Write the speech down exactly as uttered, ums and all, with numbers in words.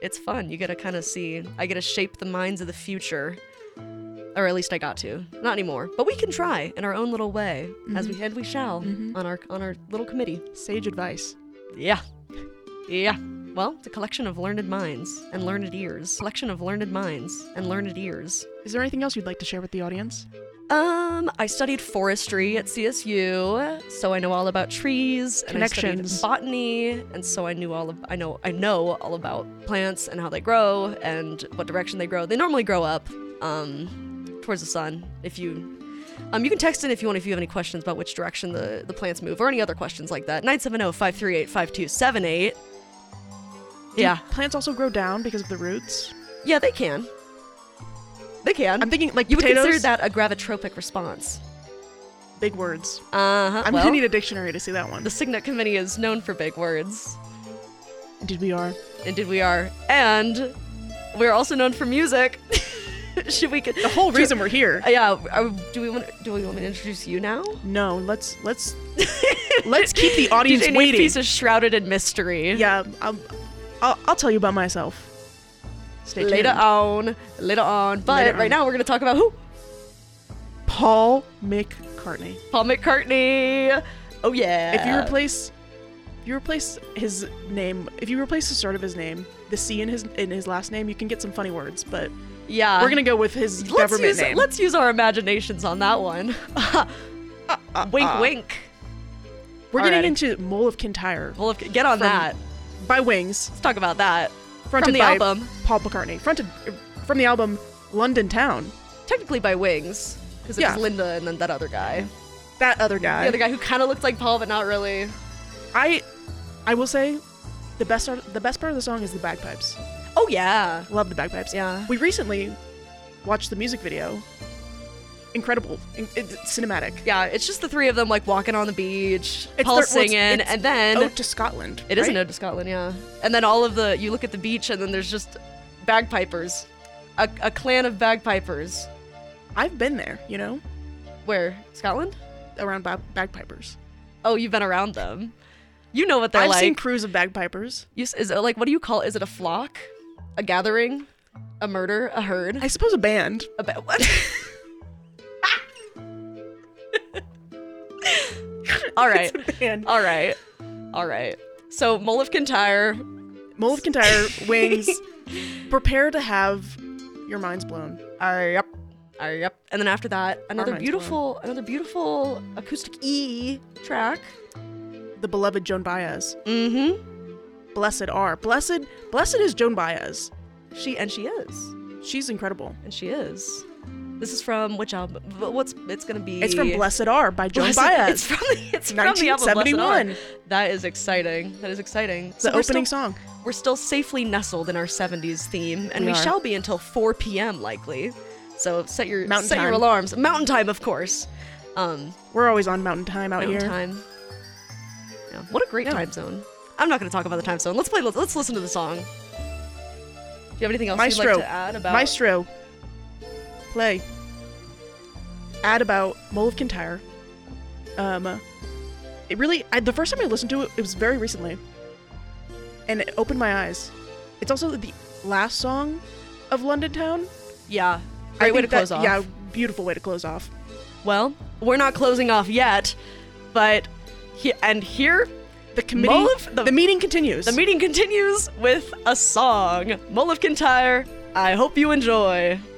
it's fun. You get to kind of see, I get to shape the minds of the future. Or at least I got to. Not anymore. But we can try in our own little way, mm-hmm. as we and we shall mm-hmm. on our on our little committee. Sage advice. Yeah. Yeah. Well, it's a collection of learned minds and learned ears. Collection of learned minds and learned ears. Is there anything else you'd like to share with the audience? Um, I studied forestry at C S U, so I know all about trees. And Connections. I studied botany, and so I knew all of I know I know all about plants and how they grow and what direction they grow. They normally grow up, um, towards the sun. If you, um, you can text in if you want if you have any questions about which direction the the plants move or any other questions like that. nine seven zero, five three eight, five two seven eight. Do yeah. Plants also grow down because of the roots? Yeah, they can. They can. I'm thinking, like, you potatoes? would consider that a gravitropic response. Big words. Uh-huh. I'm well, gonna need a dictionary to see that one. The Signet Committee is known for big words. Indeed we are. Indeed we are. And we're also known for music. Should we get the whole reason we're here? Uh, yeah. Are, do we want? Do we want me to introduce you now? No. Let's let's let's keep the audience D J waiting. Piece is shrouded in mystery. Yeah. I'll, I'll I'll tell you about myself. Stay tuned. Later on. Later on. But Later right on. now we're gonna talk about who? Paul McCartney. Paul McCartney. Oh yeah. If you replace, if you replace his name, if you replace the start of his name, the C in his in his last name, you can get some funny words. But yeah, we're gonna go with his let's government use, name. Let's use our imaginations on that one. uh, uh, wink, uh. wink. We're Alrighty. getting into Mole of Kintyre. Well, if, get on From- that. by Wings. Let's talk about that. Fronted From the by album. Paul McCartney. Fronted uh, from the album London Town. Technically by Wings, because it Yeah. was Linda and then that other guy. That other guy. The other guy who kind of looked like Paul, but not really. I, I will say, the best part, the best part of the song is the bagpipes. Oh yeah. Love the bagpipes. Yeah. We recently watched the music video. Incredible. In, it's cinematic. Yeah, it's just the three of them like walking on the beach, It's Paul their- well, it's- singing, it's and then Ode to Scotland. it is right? an ode to Scotland, yeah. And then all of the you look at the beach, and then there's just bagpipers, a, a clan of bagpipers. I've been there, you know, Where? Scotland? around ba- bagpipers. Oh, you've been around them. You know what they're I've like. seen crews of bagpipers. You, s- is it like what do you call? Is it a flock, a gathering, a murder, a herd? I suppose a band. A ba- what? All right. It's a band. All right. All right. So Mole of Kintyre. Mole of Kintyre, Wings. Prepare to have your minds blown. Uh, yep. Uh, yep. And then after that, another mind's beautiful, another beautiful acoustic E track. The beloved Joan Baez. Mm-hmm. Blessed are. Blessed, blessed is Joan Baez. She and she is, She's incredible. and she is. This is from which album? What's it's gonna be? It's from Blessed Are by Joan Blessed- Baez. It's from the, it's from the album nineteen seventy-one. Blessed Are. That is exciting. That is exciting. The So we're opening still, song. We're still safely nestled in our seventies theme, and We we, are. shall be until four p.m. likely. So set your Mountain set your time. alarms. Mountain time, of course. Um, We're always on mountain time out mountain here. time. Yeah. What a great Yeah. time zone. I'm not going to talk about the time zone. Let's play. Let's, let's listen to the song. Do you have anything else Maestro. you'd like to add about? Maestro. Play. Add about Mole of Kintyre. Um, it really, I, the first time I listened to it, it was very recently. And it opened my eyes. It's also the last song of London Town. Yeah. I Great way to think that- close off. Yeah, beautiful way to close off. Well, we're not closing off yet, but he, and here The committee, Mole of- the, the- meeting continues. the meeting continues with a song. Mole of Kintyre, I hope you enjoy.